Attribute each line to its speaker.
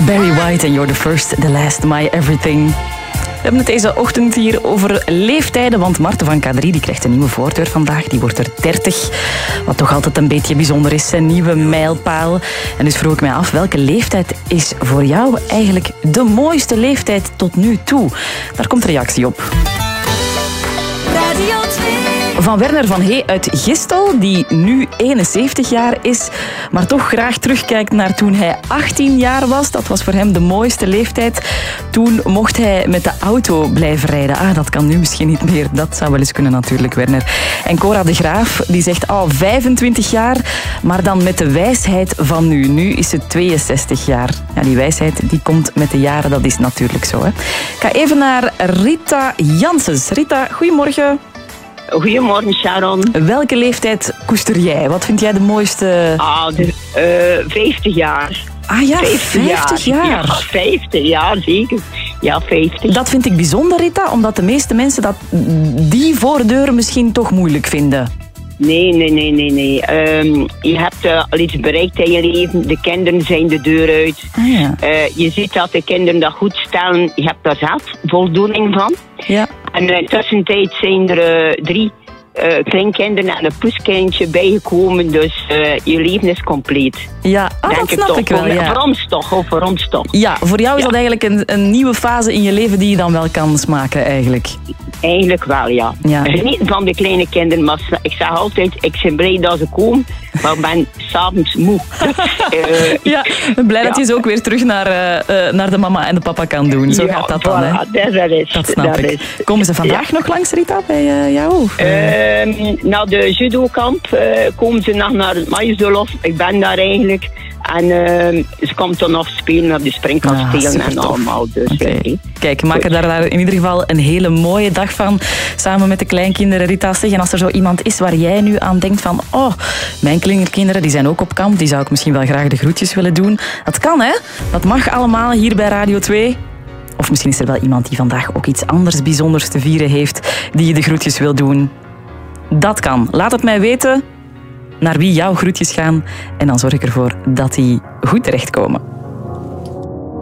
Speaker 1: Barry White en You're the First, the Last, My Everything. We hebben het deze ochtend hier over leeftijden, want Marten van K3 die krijgt een nieuwe voordeur vandaag. Die wordt er 30, wat toch altijd een beetje bijzonder is. Een nieuwe mijlpaal. En dus vroeg ik mij af, welke leeftijd is voor jou eigenlijk de mooiste leeftijd tot nu toe? Daar komt reactie op.
Speaker 2: Radio 2.
Speaker 1: Van Werner van Hey uit Gistel, die nu 71 jaar is, maar toch graag terugkijkt naar toen hij 18 jaar was. Dat was voor hem de mooiste leeftijd. Toen mocht hij met de auto blijven rijden. Dat kan nu misschien niet meer. Dat zou wel eens kunnen natuurlijk, Werner. En Cora de Graaf, die zegt 25 jaar, maar dan met de wijsheid van nu. Nu is ze 62 jaar. Ja, die wijsheid die komt met de jaren, dat is natuurlijk zo. Hè. Ik ga even naar Rita Janssens. Rita, goedemorgen.
Speaker 3: Goedemorgen, Sharon.
Speaker 1: Welke leeftijd koester jij? Wat vind jij de mooiste?
Speaker 3: 50 jaar.
Speaker 1: Ja, 50 jaar.
Speaker 3: Ja, 50, ja, zeker. Ja, 50.
Speaker 1: Dat vind ik bijzonder, Rita, omdat de meeste mensen die voordeuren misschien toch moeilijk vinden.
Speaker 3: Nee. Je hebt al iets bereikt in je leven. De kinderen zijn de deur uit. Je ziet dat de kinderen dat goed stellen. Je hebt daar zelf voldoening van.
Speaker 1: Ja.
Speaker 3: En tussentijd zijn er 3 kleinkinderen en een poeskindje bijgekomen. Dus je leven is compleet.
Speaker 1: Ja, dat snap ik wel. Ja.
Speaker 3: Voor ons toch.
Speaker 1: Ja, voor jou is dat eigenlijk een nieuwe fase in je leven die je dan wel kan smaken eigenlijk.
Speaker 3: Eigenlijk wel, ja. Niet van de kleine kinderen, maar ik zeg altijd, ik ben blij dat ze komen, maar ik ben 's avonds moe.
Speaker 1: Ja, ik ben blij dat je ze ook weer terug naar de mama en de papa kan doen. Zo gaat dat dan, hè? Dat snap ik. Komen ze vandaag nog langs, Rita, bij jou?
Speaker 3: Na de judokamp komen ze nog naar het Maïsdolof. Ik ben daar eigenlijk. En ze komt dan nog spelen op de springkastelen en allemaal. Dus,
Speaker 1: Kijk, maak er daar in ieder geval een hele mooie dag van. Samen met de kleinkinderen, Rita. Zeg, en als er zo iemand is waar jij nu aan denkt van... mijn kleinkinderen die zijn ook op kamp. Die zou ik misschien wel graag de groetjes willen doen. Dat kan, hè? Dat mag allemaal hier bij Radio 2. Of misschien is er wel iemand die vandaag ook iets anders bijzonders te vieren heeft. Die je de groetjes wil doen. Dat kan. Laat het mij weten naar wie jouw groetjes gaan. En dan zorg ik ervoor dat die goed terechtkomen.